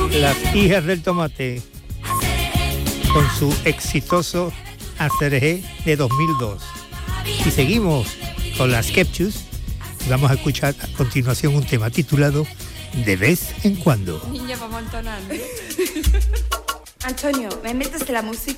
Las hijas del tomate, con su exitoso Acerejé de 2002. Y seguimos con las Sketchus y vamos a escuchar a continuación un tema titulado De vez en cuando. Niña, vamos a entonar. Antonio, ¿me metes la música?